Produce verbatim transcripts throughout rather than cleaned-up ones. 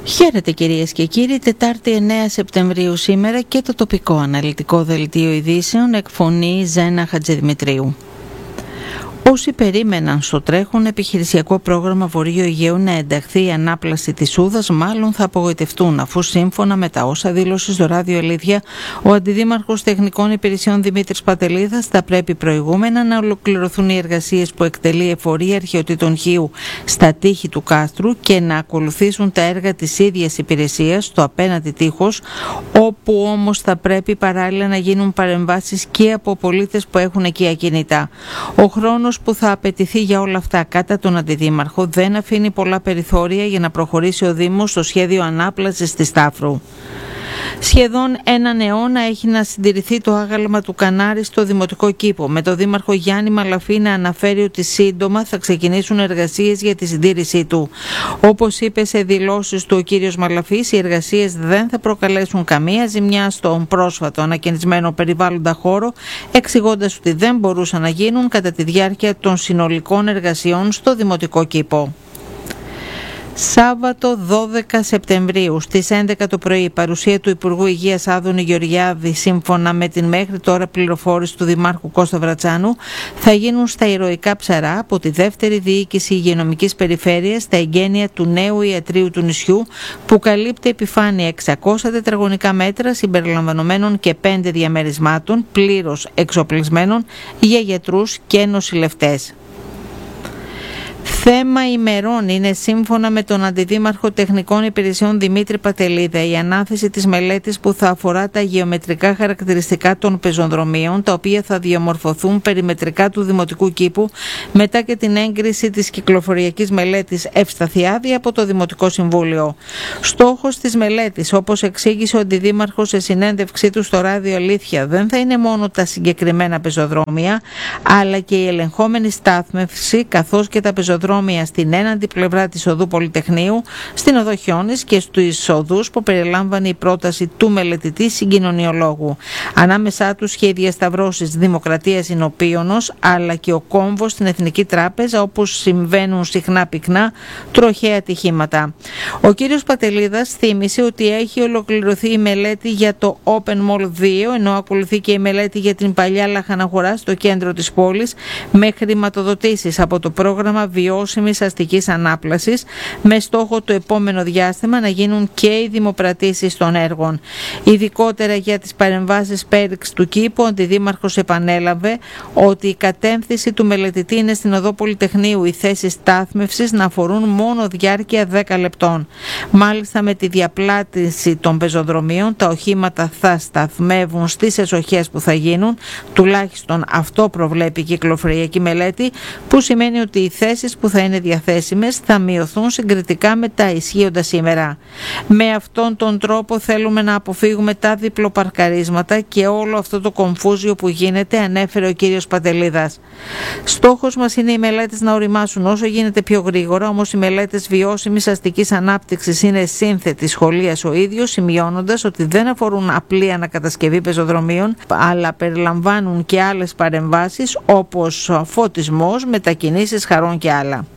Χαίρετε κυρίες και κύριοι, Τετάρτη εννέα Σεπτεμβρίου σήμερα και το τοπικό αναλυτικό δελτίο ειδήσεων εκφωνεί Ζένα Χατζηδημητρίου. Όσοι περίμεναν στο τρέχον επιχειρησιακό πρόγραμμα Βορείου Αιγαίου να ενταχθεί η ανάπλαση της Σούδας, μάλλον θα απογοητευτούν, αφού σύμφωνα με τα όσα δήλωσε στο ράδιο Αλήθεια ο Αντιδήμαρχος Τεχνικών Υπηρεσιών Δημήτρης Πατελίδας, θα πρέπει προηγούμενα να ολοκληρωθούν οι εργασίες που εκτελεί εφορία αρχαιοτήτων Χίου στα τείχη του κάστρου και να ακολουθήσουν τα έργα της ίδιας υπηρεσίας στο απέναντι τείχος, όπου όμως θα πρέπει παράλληλα να γίνουν παρεμβάσεις και από πολίτες που έχουν εκεί ακίνητα. Ο χρόνος που θα απαιτηθεί για όλα αυτά κατά τον Αντιδήμαρχο δεν αφήνει πολλά περιθώρια για να προχωρήσει ο Δήμος στο σχέδιο ανάπλασης της Στάφρου. Σχεδόν έναν αιώνα έχει να συντηρηθεί το άγαλμα του Κανάρη στο Δημοτικό Κήπο, με το Δήμαρχο Γιάννη Μαλαφή να αναφέρει ότι σύντομα θα ξεκινήσουν εργασίες για τη συντήρησή του. Όπως είπε σε δηλώσεις του ο κύριος Μαλαφής, οι εργασίες δεν θα προκαλέσουν καμία ζημιά στον πρόσφατο ανακαινισμένο περιβάλλοντα χώρο, εξηγώντας ότι δεν μπορούσαν να γίνουν κατά τη διάρκεια των συνολικών εργασιών στο Δημοτικό Κήπο. Σάββατο δώδεκα Σεπτεμβρίου στις έντεκα το πρωί, παρουσία του Υπουργού Υγείας Άδωνη Γεωργιάδη, σύμφωνα με την μέχρι τώρα πληροφόρηση του Δημάρχου Κώστα Βρατσάνου, θα γίνουν στα ηρωικά ψαρά από τη δεύτερη διοίκηση υγειονομικής περιφέρειας τα εγγένεια του νέου ιατρείου του νησιού, που καλύπτει επιφάνεια εξακόσια τετραγωνικά μέτρα συμπεριλαμβανομένων και πέντε διαμερισμάτων πλήρως εξοπλισμένων για γιατρούς και νοσηλευτές. Θέμα ημερών είναι, σύμφωνα με τον Αντιδήμαρχο Τεχνικών Υπηρεσιών Δημήτρη Πατελίδα, η ανάθεση της μελέτης που θα αφορά τα γεωμετρικά χαρακτηριστικά των πεζοδρομίων, τα οποία θα διαμορφωθούν περιμετρικά του Δημοτικού Κήπου μετά και την έγκριση της κυκλοφοριακής μελέτης Ευσταθιάδη από το Δημοτικό Συμβούλιο. Στόχος της μελέτης, όπως εξήγησε ο Αντιδήμαρχος σε συνέντευξή του στο ράδιο Αλήθεια, δεν θα είναι μόνο τα συγκεκριμένα πεζοδρόμια, αλλά και η ελεγχόμενη στάθμευση καθώς και τα πεζοδρόμια στην έναντι πλευρά της οδού Πολυτεχνείου, στην οδό Χιώνης και στους οδούς που περιλάμβανε η πρόταση του μελετητή συγκοινωνιολόγου. Ανάμεσά τους και οι διασταυρώσεις Δημοκρατίας Ινωπίωνος, αλλά και ο κόμβος στην Εθνική Τράπεζα, όπου συμβαίνουν συχνά πυκνά τροχαία ατυχήματα. Ο κύριος Πατελίδας θύμισε ότι έχει ολοκληρωθεί η μελέτη για το Open Mall δύο, ενώ ακολουθεί και η μελέτη για την παλιά λαχαναγορά στο κέντρο της πόλης, με χρηματοδοτήσεις από το πρόγραμμα βιώσιμης αστικής ανάπλασης, με στόχο το επόμενο διάστημα να γίνουν και οι δημοπρατήσεις των έργων. Ειδικότερα για τις παρεμβάσεις πέριξ του κήπου, ο Αντιδήμαρχος επανέλαβε ότι η κατεύθυνση του μελετητή είναι στην οδό Πολυτεχνείου οι θέσεις στάθμευσης να αφορούν μόνο διάρκεια δέκα λεπτών. Μάλιστα, με τη διαπλάτηση των πεζοδρομίων, τα οχήματα θα σταθμεύουν στις εσοχές που θα γίνουν, τουλάχιστον αυτό προβλέπει η κυκλοφοριακή μελέτη, που σημαίνει ότι οι θέσεις που θα είναι διαθέσιμες θα μειωθούν συγκριτικά με τα ισχύοντα σήμερα. Με αυτόν τον τρόπο θέλουμε να αποφύγουμε τα διπλοπαρκαρίσματα και όλο αυτό το κομφούζιο που γίνεται, ανέφερε ο κύριος Πατελίδας. Στόχος μας είναι οι μελέτες να οριμάσουν όσο γίνεται πιο γρήγορα, όμως οι μελέτες βιώσιμης αστικής ανάπτυξης είναι σύνθετη σχολίας ο ίδιος, σημειώνοντας ότι δεν αφορούν απλή ανακατασκευή πεζοδρομίων, αλλά περιλαμβάνουν και άλλες παρεμβάσεις όπως φωτισμός, μετακινήσεις χαρών και άλλα.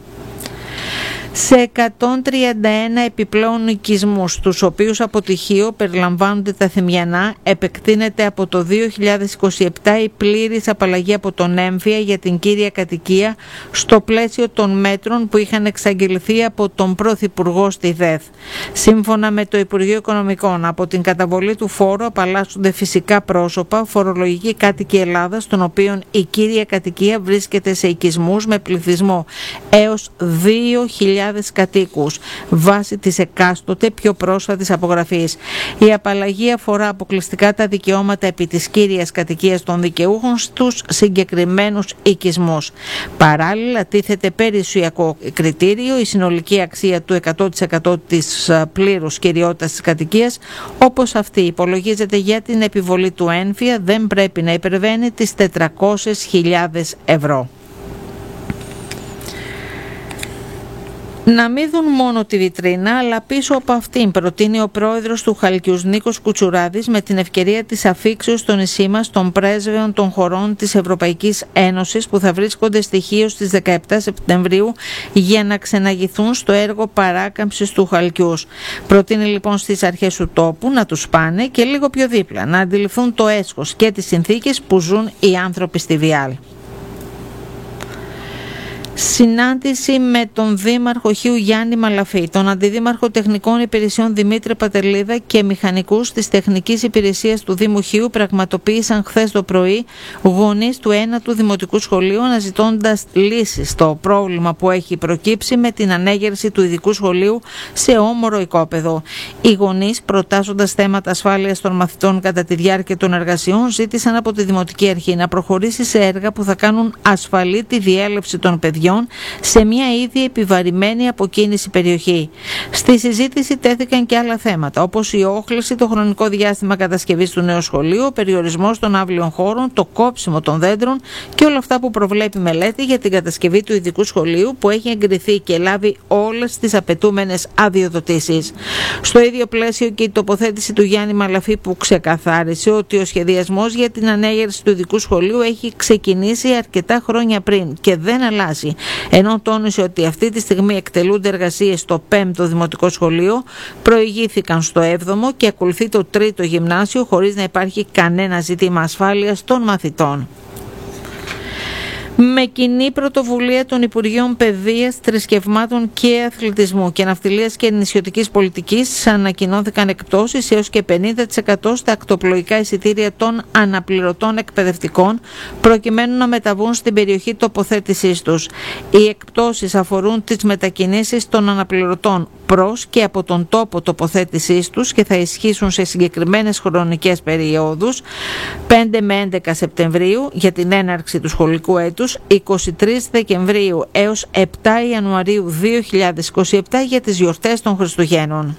Σε εκατόν τριάντα ένα επιπλέον οικισμούς, τους οποίους από τυχείο περιλαμβάνονται τα Θημιανά, επεκτείνεται από το δύο χιλιάδες είκοσι επτά η πλήρης απαλλαγή από τον έμφυα για την κύρια κατοικία στο πλαίσιο των μέτρων που είχαν εξαγγελθεί από τον Πρωθυπουργό στη ΔΕΘ. Σύμφωνα με το Υπουργείο Οικονομικών, από την καταβολή του φόρου απαλλάσσονται φυσικά πρόσωπα, φορολογικοί κάτοικοι Ελλάδας, των οποίων η κύρια κατοικία βρίσκεται σε οικισμούς με πληθυσμό έως δύο χιλιάδες κατοίκους, βάσει της εκάστοτε πιο πρόσφατης απογραφής. Η απαλλαγή αφορά αποκλειστικά τα δικαιώματα επί της κύριας κατοικίας των δικαιούχων στους συγκεκριμένους οικισμούς. Παράλληλα, τίθεται περιουσιακό κριτήριο η συνολική αξία του εκατό τοις εκατό της πλήρους κυριότητας της κατοικίας, όπως αυτή υπολογίζεται για την επιβολή του έμφυα, δεν πρέπει να υπερβαίνει τις τετρακόσιες χιλιάδες ευρώ. Να μην δουν μόνο τη βιτρίνα, αλλά πίσω από αυτήν, προτείνει ο πρόεδρος του Χαλκιούς Νίκος Κουτσουράδης, με την ευκαιρία της αφίξεως στο νησί μας των πρέσβεων των χωρών της Ευρωπαϊκής Ένωσης που θα βρίσκονται στοιχείως στις δεκαεπτά Σεπτεμβρίου για να ξεναγηθούν στο έργο παράκαμψης του Χαλκιούς. Προτείνει λοιπόν στις αρχές του τόπου να τους πάνε και λίγο πιο δίπλα, να αντιληφθούν το έσχος και τις συνθήκες που ζουν οι άνθρωποι στη Βιάλ. Συνάντηση με τον Δήμαρχο Χίου Γιάννη Μαλαφή, τον Αντιδήμαρχο Τεχνικών Υπηρεσιών Δημήτρη Πατελίδα και μηχανικούς της Τεχνικής Υπηρεσίας του Δήμου Χίου πραγματοποίησαν χθες το πρωί γονείς του ένατου Δημοτικού Σχολείου, αναζητώντας λύσεις στο πρόβλημα που έχει προκύψει με την ανέγερση του ειδικού σχολείου σε όμορο οικόπεδο. Οι γονείς, προτάσσοντας θέματα ασφάλειας των μαθητών κατά τη διάρκεια των εργασιών, ζήτησαν από τη Δημοτική Αρχή να προχωρήσει σε έργα που θα κάνουν ασφαλή τη διέλευση των παιδιών σε μια ήδη επιβαρημένη αποκίνηση περιοχή. Στη συζήτηση τέθηκαν και άλλα θέματα, όπως η όχληση, το χρονικό διάστημα κατασκευής του νέου σχολείου, ο περιορισμός των αύλιων χώρων, το κόψιμο των δέντρων και όλα αυτά που προβλέπει μελέτη για την κατασκευή του ειδικού σχολείου που έχει εγκριθεί και λάβει όλες τις απαιτούμενες αδειοδοτήσεις. Στο ίδιο πλαίσιο και η τοποθέτηση του Γιάννη Μαλαφή, που ξεκαθάρισε ότι ο σχεδιασμός για την ανέγερση του ειδικού σχολείου έχει ξεκινήσει αρκετά χρόνια πριν και δεν αλλάζει. Ενώ τόνισε ότι αυτή τη στιγμή εκτελούνται εργασίες στο πέμπτο Δημοτικό Σχολείο, προηγήθηκαν στο έβδομο και ακολουθεί το τρίτο γυμνάσιο χωρίς να υπάρχει κανένα ζήτημα ασφάλειας των μαθητών. Με κοινή πρωτοβουλία των Υπουργείων Παιδείας, Θρησκευμάτων και Αθλητισμού και Ναυτιλίας και Νησιωτικής Πολιτικής ανακοινώθηκαν εκπτώσεις έως και πενήντα τοις εκατό στα ακτοπλοϊκά εισιτήρια των αναπληρωτών εκπαιδευτικών, προκειμένου να μεταβούν στην περιοχή τοποθέτησής τους. Οι εκπτώσεις αφορούν τις μετακινήσεις των αναπληρωτών προς και από τον τόπο τοποθέτησής τους και θα ισχύσουν σε συγκεκριμένες χρονικές περιόδους, πέντε με έντεκα Σεπτεμβρίου για την έναρξη του σχολικού έτους, εικοστή τρίτη Δεκεμβρίου έως επτά Ιανουαρίου δύο χιλιάδες είκοσι επτά για τις γιορτές των Χριστουγέννων.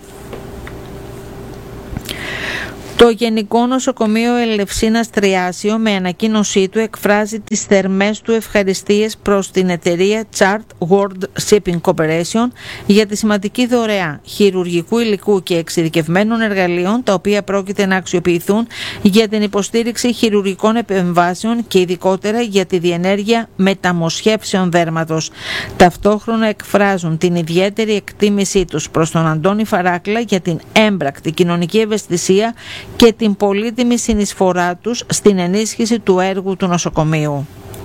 Το Γενικό Νοσοκομείο Ελευσίνας Τριάσιο, με ανακοίνωσή του, εκφράζει τις θερμές του ευχαριστίες προς την εταιρεία Chart World Shipping Corporation για τη σημαντική δωρεά χειρουργικού υλικού και εξειδικευμένων εργαλείων, τα οποία πρόκειται να αξιοποιηθούν για την υποστήριξη χειρουργικών επεμβάσεων και ειδικότερα για τη διενέργεια μεταμοσχεύσεων δέρματος. Ταυτόχρονα εκφράζουν την ιδιαίτερη εκτίμησή τους προς τον Αντώνη Φαράκλα για την έμπρακτη κοινωνική ευαισθησία και την πολύτιμη συνεισφορά τους στην ενίσχυση του έργου του νοσοκομείου.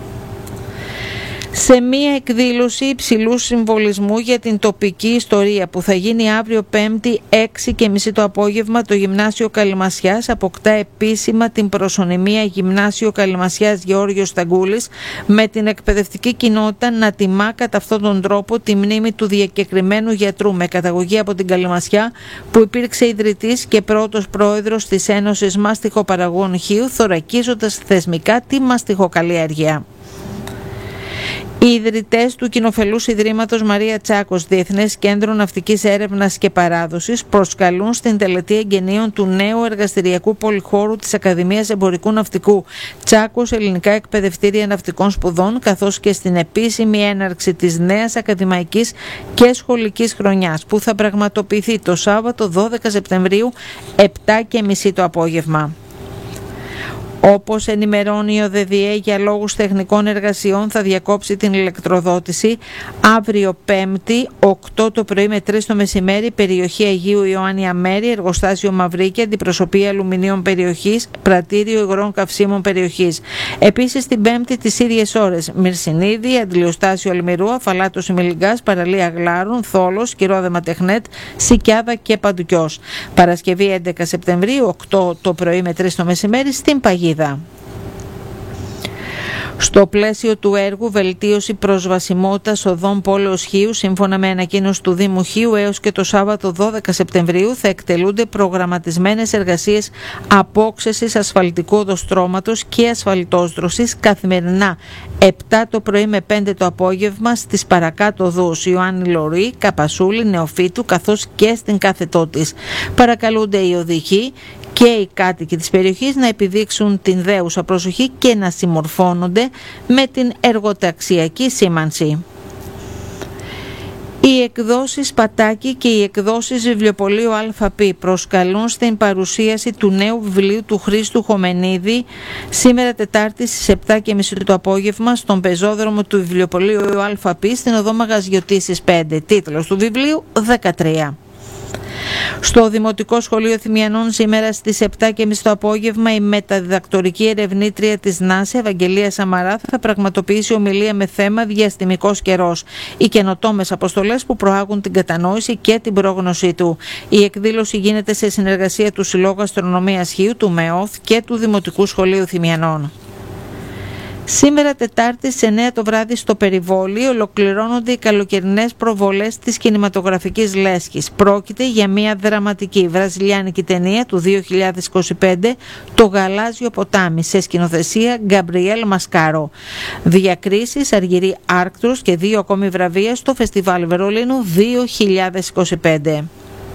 Σε μία εκδήλωση υψηλού συμβολισμού για την τοπική ιστορία που θα γίνει αύριο Πέμπτη έξι και μισή το απόγευμα, το Γυμνάσιο Καλυμασιάς αποκτά επίσημα την προσωνυμία Γυμνάσιο Καλυμασιάς Γεώργιος Σταγκούλης, με την εκπαιδευτική κοινότητα να τιμά κατά αυτόν τον τρόπο τη μνήμη του διακεκριμένου γιατρού με καταγωγή από την Καλυμασιά, που υπήρξε ιδρυτής και πρώτος πρόεδρος της Ένωσης Μαστιχοπαραγωγών Χίου, θωρακίζοντας θεσμικά τη μαστιχοκαλλιέργεια. Οι ιδρυτές του Κοινοφελούς Ιδρύματος Μαρία Τσάκος, Διεθνές Κέντρο Ναυτικής Έρευνας και Παράδοσης, προσκαλούν στην τελετή εγγενείων του νέου εργαστηριακού πολυχώρου της Ακαδημίας Εμπορικού Ναυτικού Τσάκος Ελληνικά Εκπαιδευτήρια Ναυτικών Σπουδών, καθώς και στην επίσημη έναρξη της νέας ακαδημαϊκής και σχολικής χρονιάς, που θα πραγματοποιηθεί το Σάββατο δώδεκα Σεπτεμβρίου, επτά και μισή το απόγευμα. Όπως ενημερώνει ο ΔΔΕ, για λόγους τεχνικών εργασιών θα διακόψει την ηλεκτροδότηση αύριο Πέμπτη οκτώ το πρωί με τρεις το μεσημέρι, περιοχή Αγίου Ιωάννη Μέρη, εργοστάσιο Μαυρίκη, αντιπροσωπεία αλουμινίων περιοχής, πρατήριο υγρών καυσίμων περιοχής. Επίσης την Πέμπτη τις ίδιες ώρες, Μυρσινίδη, αντιλιοστάσιο Αλμυρού, Αφαλάτος Ημιλιγκάς, παραλία Γλάρων, Θόλος, Κυρόδεμα Τεχνέτ, Σικιάδα και Παντουκιός. Παρασκευή έντεκα Σεπτεμβρίου, οκτώ το πρωί με τρεις το μεσημέρι, στην Παγίδα. Στο πλαίσιο του έργου βελτίωση προσβασιμότητας οδών πόλεως Χίου, σύμφωνα με ανακοίνωση του Δήμου Χίου, έως και το Σάββατο δώδεκα Σεπτεμβρίου θα εκτελούνται προγραμματισμένες εργασίες απόξεσης ασφαλτικού οδοστρώματος και ασφαλτόσδροσης καθημερινά επτά το πρωί με πέντε το απόγευμα στις παρακάτω οδούς Ιωάννη Λωρή, Καπασούλη, Νεοφύτου, καθώς και στην κάθετό της. Παρακαλούνται οι οδηγοί και οι κάτοικοι της περιοχής να επιδείξουν την δέουσα προσοχή και να συμμορφώνονται με την εργοταξιακή σήμανση. Οι εκδόσεις Πατάκη και οι εκδόσεις Βιβλιοπωλείου ΑΠ προσκαλούν στην παρουσίαση του νέου βιβλίου του Χρήστου Χομενίδη σήμερα Τετάρτη στις επτά και μισή το απόγευμα στον πεζόδρομο του Βιβλιοπωλείου ΑΠ στην οδό Μαγαζιωτήσης πέντε. Τίτλος του βιβλίου δεκατρία. Στο Δημοτικό Σχολείο Θυμιανών σήμερα στις επτά και μισή το απόγευμα η μεταδιδακτορική ερευνήτρια της ΝΑΣΕ, Ευαγγελία Σαμαρά, θα πραγματοποιήσει ομιλία με θέμα «Διαστημικός καιρός. Οι καινοτόμες αποστολές που προάγουν την κατανόηση και την πρόγνωσή του». Η εκδήλωση γίνεται σε συνεργασία του Συλλόγου Αστρονομίας Χίου, του ΜΕΟΘ και του Δημοτικού Σχολείου Θυμιανών. Σήμερα Τετάρτη στις εννέα το βράδυ στο Περιβόλι ολοκληρώνονται οι καλοκαιρινές προβολές της κινηματογραφικής λέσχης. Πρόκειται για μια δραματική βραζιλιάνικη ταινία του δύο χιλιάδες είκοσι πέντε, «Το Γαλάζιο ποτάμι», σε σκηνοθεσία Γκαμπριέλ Μασκάρο. Διακρίσεις, Αργυρή Άρκτρος και δύο ακόμη βραβεία στο Φεστιβάλ Βερολίνου δύο χιλιάδες είκοσι πέντε.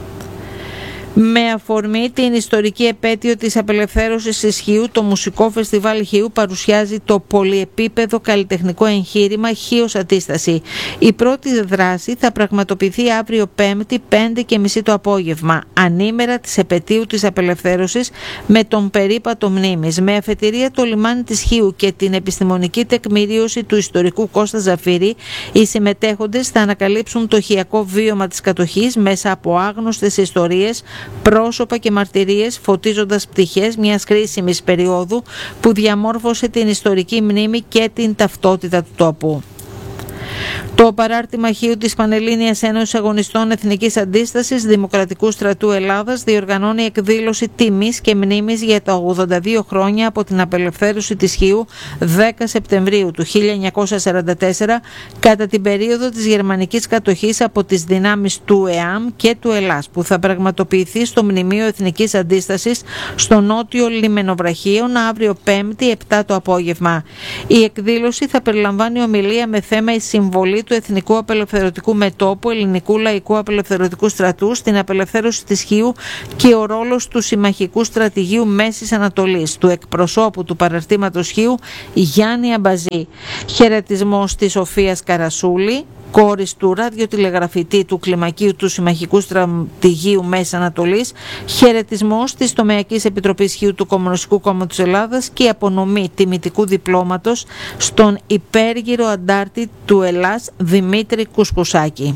Με αφορμή την ιστορική επέτειο της απελευθέρωσης της Χίου, το Μουσικό Φεστιβάλ Χίου παρουσιάζει το πολυεπίπεδο καλλιτεχνικό εγχείρημα Χίος Αντίσταση. Η πρώτη δράση θα πραγματοποιηθεί αύριο Πέμπτη πέντε και μισή το απόγευμα, ανήμερα της επετείου της απελευθέρωσης, με τον περίπατο μνήμης. Με αφετηρία το λιμάνι της Χίου και την επιστημονική τεκμηρίωση του ιστορικού Κώστα Ζαφύρη, οι συμμετέχοντες θα ανακαλύψουν το χιακό βίωμα της κατοχής μέσα από άγνωστες ιστορίες, πρόσωπα και μαρτυρίες, φωτίζοντας πτυχές μιας κρίσιμης περίοδου που διαμόρφωσε την ιστορική μνήμη και την ταυτότητα του τόπου. Το παράρτημα Χίου της Πανελλήνιας Ένωσης Αγωνιστών Εθνικής Αντίστασης Δημοκρατικού Στρατού Ελλάδας διοργανώνει εκδήλωση τιμής και μνήμης για τα ογδόντα δύο χρόνια από την απελευθέρωση της Χίου δέκα Σεπτεμβρίου του χίλια εννιακόσια σαράντα τέσσερα, κατά την περίοδο της γερμανικής κατοχής από τις δυνάμεις του ΕΑΜ και του Ελλάς, που θα πραγματοποιηθεί στο Μνημείο Εθνικής Αντίστασης στο νότιο Λιμενοβραχίων αύριο Πέμπτη επτά το απόγευμα. Η εκδήλωση θα περιλαμβάνει ομιλία με θέμα η συμβολή του Εθνικού Απελευθερωτικού Μετώπου Ελληνικού Λαϊκού Απελευθερωτικού Στρατού στην απελευθέρωση της Χίου και ο ρόλος του Συμμαχικού Στρατηγείου Μέσης Ανατολής, του εκπροσώπου του παραρτήματος Χίου Γιάννη Αμπαζή. Χαιρετισμός της Σοφίας Καρασούλη, κόρης του ραδιοτηλεγραφητή του Κλιμακίου του Συμμαχικού Στρατηγείου Μέσης Ανατολής, χαιρετισμός της Τομεακής Επιτροπής Χίου του Κομμουνιστικού Κόμματος Ελλάδας και απονομή τιμητικού διπλώματος στον υπέργυρο αντάρτη του Ελλάς Δημήτρη Κουσκουσάκη.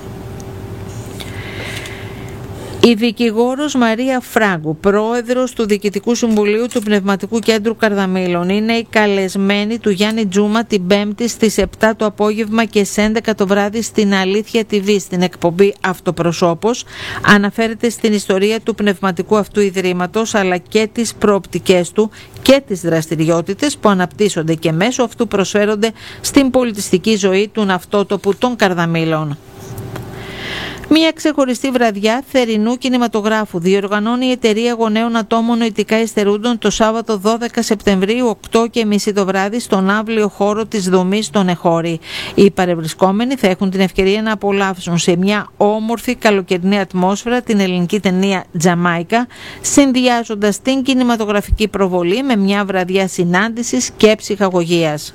Η δικηγόρος Μαρία Φράγκου, πρόεδρος του Διοικητικού Συμβουλίου του Πνευματικού Κέντρου Καρδαμήλων, είναι η καλεσμένη του Γιάννη Τζούμα την Πέμπτη στις επτά το απόγευμα και στις έντεκα το βράδυ στην Αλήθεια τι βι, στην εκπομπή Αυτοπροσώπος. Αναφέρεται στην ιστορία του πνευματικού αυτού ιδρύματος, αλλά και τις προοπτικές του και τις δραστηριότητες που αναπτύσσονται και μέσω αυτού προσφέρονται στην πολιτιστική ζωή του ναυτότοπου των Καρδαμήλων. Μια ξεχωριστή βραδιά θερινού κινηματογράφου διοργανώνει η Εταιρεία Γονέων Ατόμων Νοητικά Υστερούντων το Σάββατο δώδεκα Σεπτεμβρίου οκτώ και μισή το βράδυ στον αύλιο χώρο της δομής των Εχώρη. Οι παρευρισκόμενοι θα έχουν την ευκαιρία να απολαύσουν σε μια όμορφη καλοκαιρινή ατμόσφαιρα την ελληνική ταινία Τζαμάικα, συνδυάζοντας την κινηματογραφική προβολή με μια βραδιά συνάντησης και ψυχαγωγίας.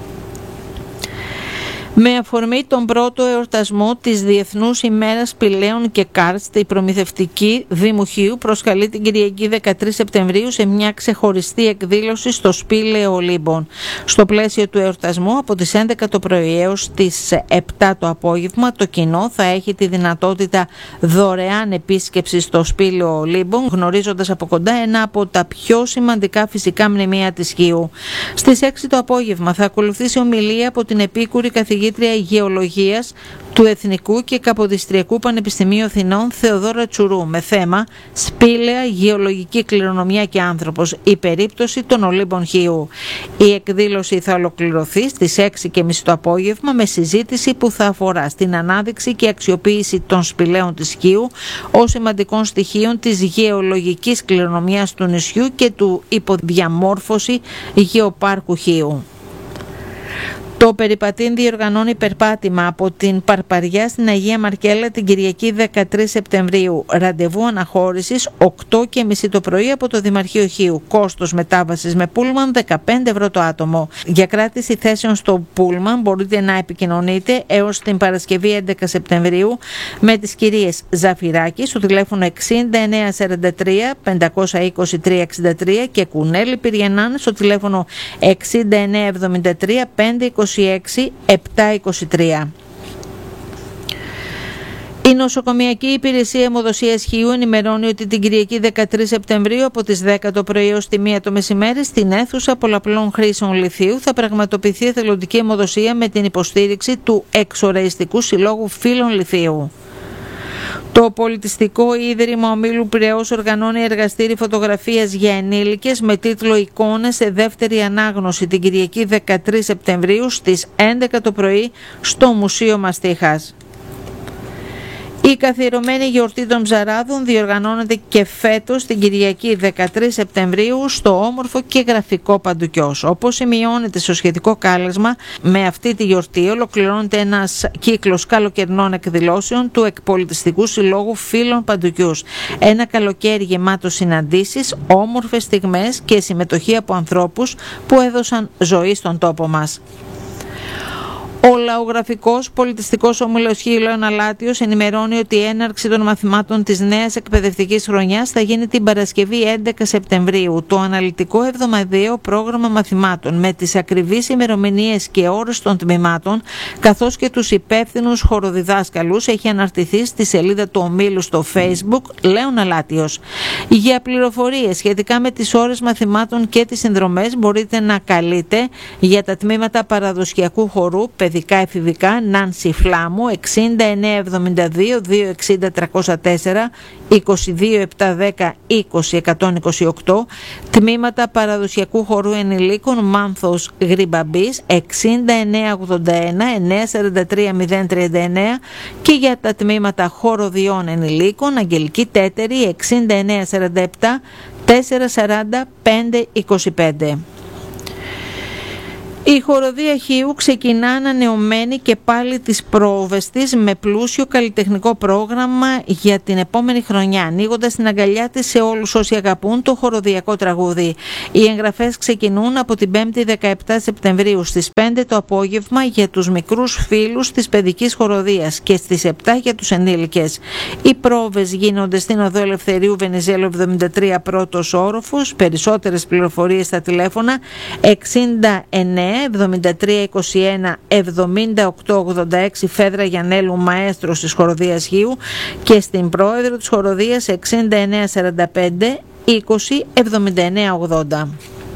Με αφορμή τον πρώτο εορτασμό της Διεθνούς ημέρας Σπηλαίων και Κάρστ, η προμηθευτική Δήμου Χίου προσκαλεί την Κυριακή δεκατρείς Σεπτεμβρίου σε μια ξεχωριστή εκδήλωση στο Σπήλαιο Ολύμπων. Στο πλαίσιο του εορτασμού, από τις έντεκα το πρωί έως τις επτά το απόγευμα, το κοινό θα έχει τη δυνατότητα δωρεάν επίσκεψη στο Σπήλαιο Ολύμπων, γνωρίζοντας από κοντά ένα από τα πιο σημαντικά φυσικά μνημεία της Χίου. Στις έξι το απόγευμα θα ακολουθήσει ομιλία από την επίκουρη καθηγήτρια Γεωλογίας του Εθνικού και Καποδιστριακού Πανεπιστημίου Αθηνών Θεοδόρα Τσουρού με θέμα «Σπήλαια, γεωλογική κληρονομιά και άνθρωπος, η περίπτωση των Ολύμπων Χίου». Η εκδήλωση θα ολοκληρωθεί στις έξι και μισή το απόγευμα με συζήτηση που θα αφορά στην ανάδειξη και αξιοποίηση των σπηλαίων της Χίου ως σημαντικών στοιχείων της γεωλογικής κληρονομιάς του νησιού και του υποδιαμόρφωση γεωπάρκου Χίου. Το περιπατήν διοργανώνει περπάτημα από την Παρπαριά στην Αγία Μαρκέλα την Κυριακή δεκατρείς Σεπτεμβρίου. Ραντεβού αναχώρησης οκτώ και μισή το πρωί από το Δημαρχείο Χίου. Κόστος μετάβασης με πούλμαν δεκαπέντε ευρώ το άτομο. Για κράτηση θέσεων στο πούλμαν μπορείτε να επικοινωνείτε έως την Παρασκευή έντεκα Σεπτεμβρίου με τις κυρίες Ζαφυράκη στο τηλέφωνο εξήντα εννέα σαράντα τρία πεντακόσια είκοσι τρία εξήντα τρία και Κουνέλη Πυριανάν στο τηλέφωνο εξήντα εννέα εβδομήντα τρία πεντακόσια είκοσι έξι επτακόσια είκοσι τρία. Η Νοσοκομιακή Υπηρεσία Αιμοδοσίας Χίου ενημερώνει ότι την Κυριακή δεκατρείς Σεπτεμβρίου από τις δέκα το πρωί έως τη μία το μεσημέρι στην αίθουσα πολλαπλών χρήσεων λιθίου θα πραγματοποιηθεί εθελοντική αιμοδοσία με την υποστήριξη του Εξοραϊστικού Συλλόγου Φίλων Λιθίου. Το Πολιτιστικό Ίδρυμα Ομίλου Πειραιώς οργανώνει εργαστήρι φωτογραφίας για ενήλικες με τίτλο «Εικόνες σε δεύτερη ανάγνωση» την Κυριακή δεκατρείς Σεπτεμβρίου στις έντεκα το πρωί στο Μουσείο Μαστίχας. Η καθιερωμένη γιορτή των Ψαράδων διοργανώνεται και φέτος την Κυριακή δεκατρείς Σεπτεμβρίου στο όμορφο και γραφικό Παντουκιός. Όπως σημειώνεται στο σχετικό κάλεσμα, με αυτή τη γιορτή ολοκληρώνεται ένας κύκλος καλοκαιρινών εκδηλώσεων του Εκπολιτιστικού Συλλόγου Φίλων Παντουκιούς. Ένα καλοκαίρι γεμάτο συναντήσεις, όμορφες στιγμές και συμμετοχή από ανθρώπους που έδωσαν ζωή στον τόπο μας. Ο Λαογραφικός Πολιτιστικός Όμιλος Χίου Λέων Αλάτιος ενημερώνει ότι η έναρξη των μαθημάτων της νέας εκπαιδευτικής χρονιάς θα γίνει την Παρασκευή έντεκα Σεπτεμβρίου. Το αναλυτικό εβδομαδιαίο πρόγραμμα μαθημάτων με τις ακριβείς ημερομηνίες και ώρες των τμήματων καθώς και τους υπεύθυνους χοροδιδάσκαλους έχει αναρτηθεί στη σελίδα του ομίλου στο Facebook Λέων Αλάτιος. Για πληροφορίες σχετικά με τις ώρες μαθημάτων και τις συνδρομές μπορείτε να καλείτε για τα τμήματα παραδοσιακού χορού παιδικά εφηβικά Νάνση Φλάμου εξήντα εννέα εβδομήντα δύο διακόσια εξήντα τριακόσια τέσσερα είκοσι δύο επτακόσια δέκα είκοσι εκατόν είκοσι οκτώ, τμήματα παραδοσιακού χορού ενηλίκων Μάνθος Γρυμπαμπής εξήντα εννέα ογδόντα ένα εννιακόσια σαράντα τρία μηδέν τριάντα εννέα και για τα τμήματα χοροδιών ενηλίκων Αγγελική Τέτερη εξήντα εννέα σαράντα επτά τετρακόσια σαράντα πέντε είκοσι πέντε. Η χοροδία Χίου ξεκινά ανανεωμένη και πάλι τις πρόβες της με πλούσιο καλλιτεχνικό πρόγραμμα για την επόμενη χρονιά, ανοίγοντας την αγκαλιά της σε όλους όσοι αγαπούν το χοροδιακό τραγούδι. Οι εγγραφές ξεκινούν από την πέμπτη δεκαεπτά Σεπτεμβρίου στις πέντε το απόγευμα για τους μικρούς φίλους της παιδικής χοροδίας και στις επτά για τους ενήλικες. Οι πρόβες γίνονται στην Οδό Ελευθερίου Βενιζέλου εβδομήντα τρία πρώτος όροφος. Περισσότερες πληροφορίες στα τηλέφωνα εξήντα εννέα εβδομήντα τρία είκοσι ένα εβδομήντα οκτώ ογδόντα έξι Φέδρα Γιαννέλου Μαέστρος της Χοροδίας Χίου και στην πρόεδρο της Χοροδίας εξήντα εννέα σαράντα πέντε είκοσι εβδομήντα εννέα ογδόντα.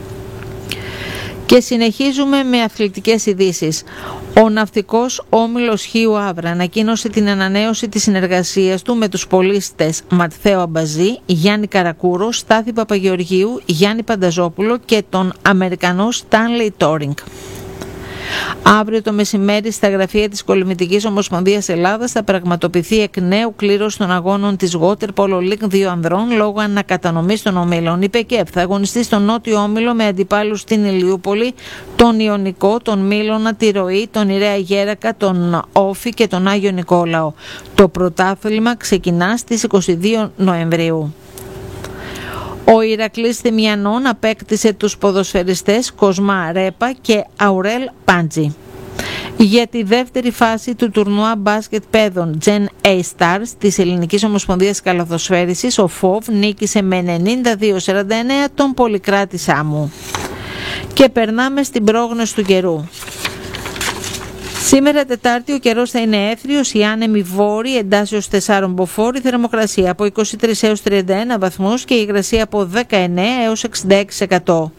Και συνεχίζουμε με αθλητικές ειδήσεις. Ο Ναυτικός Όμιλος Χίου Αύρα ανακοίνωσε την ανανέωση της συνεργασίας του με τους πολίστες Ματθαίο Αμπαζή, Γιάννη Καρακούρο, Στάθη Παπαγεωργίου, Γιάννη Πανταζόπουλο και τον Αμερικανό Στάνλεϊ Τόρινγκ. Αύριο το μεσημέρι στα γραφεία της Κολυμβητικής Ομοσπονδίας Ελλάδας θα πραγματοποιηθεί εκ νέου κλήρωση των αγώνων της Water Polo League δύο ανδρών λόγω ανακατανομής των ομίλων. Η ΠΕΚΕΠ θα αγωνιστεί στον Νότιο Όμιλο με αντιπάλους την Ηλιούπολη, τον Ιωνικό, τον Μήλωνα, τη Ροή, τον Ιρέα Γέρακα, τον Όφη και τον Άγιο Νικόλαο. Το πρωτάθλημα ξεκινά στις είκοσι δύο Νοεμβρίου. Ο Ηρακλής Θημιανών απέκτησε τους ποδοσφαιριστές Κοσμά Ρέπα και Αουρέλ Πάντζη. Για τη δεύτερη φάση του τουρνουά μπάσκετ παιδών Gen A Stars της Ελληνικής Ομοσπονδίας Καλαθοσφαίρισης, ο ΦΟΒ νίκησε με ενενήντα δύο σαράντα εννέα τον Πολυκράτη Σάμου. Και περνάμε στην πρόγνωση του καιρού. Σήμερα Τετάρτη ο καιρός θα είναι έθριος, η άνεμη βόρη εντάσσεως τεσσάρων μποφόρ, η θερμοκρασία από είκοσι τρεις έως τριάντα ένα βαθμούς και η υγρασία από δεκαεννέα έως εξήντα έξι τοις εκατό.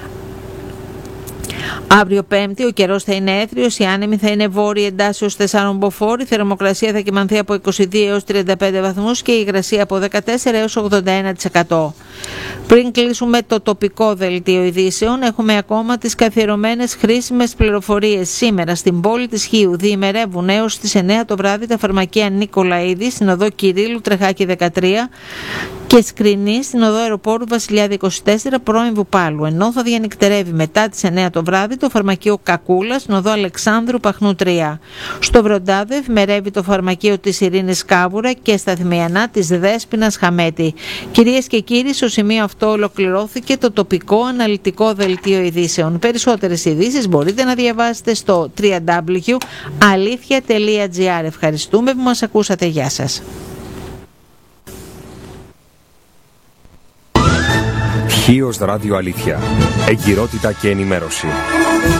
Αύριο Πέμπτη ο καιρός θα είναι έθριος, η άνεμη θα είναι βόρεια εντάσσεως τεσσάρων μποφόρ, η θερμοκρασία θα κυμανθεί από είκοσι δύο έως τριάντα πέντε βαθμούς και η υγρασία από δεκατέσσερα έως ογδόντα ένα τοις εκατό. Πριν κλείσουμε το τοπικό δελτίο ειδήσεων, έχουμε ακόμα τις καθιερωμένες χρήσιμες πληροφορίες. Σήμερα στην πόλη της Χίου διημερεύουν έως τις εννέα το βράδυ τα φαρμακεία Νικολαίδη στην οδό Κυρίλου Τρεχάκη δεκατρία και Σκρινή στην οδό Αεροπόρου Βασιλιάδη είκοσι τέσσερα πρώην Βουπάλου, ενώ θα διανυκτερεύει μετά τις εννιά το βράδυ το φαρμακείο Κακούλα στην οδό Αλεξάνδρου Παχνού τρία. Στο Βροντάδο εφημερεύει το φαρμακείο της Ειρήνης Κάβουρα και στα Θυμιανά της Δέσποινας Χαμέτη. Κυρίες και κύριοι, στο σημείο αυτό ολοκληρώθηκε το τοπικό αναλυτικό δελτίο ειδήσεων. Περισσότερες ειδήσεις μπορείτε να διαβάσετε στο double-u double-u double-u τελεία αλήθεια τελεία τζι άρ. Ευχαριστούμε που μας ακούσατε. Γεια σας. Χίος Ράδιο Αλήθεια. Εγκυρότητα και ενημέρωση.